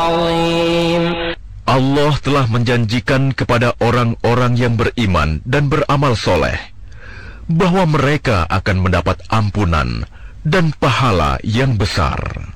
عظيم. Allah telah menjanjikan kepada orang-orang yang beriman dan beramal soleh bahwa mereka akan mendapat ampunan dan pahala yang besar.